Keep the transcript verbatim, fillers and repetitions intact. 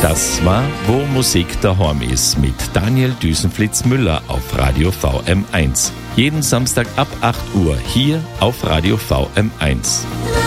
Das war Wo Musik daheim ist mit Daniel Düsenflitz-Müller auf Radio V M eins. Jeden Samstag ab acht Uhr hier auf Radio V M eins.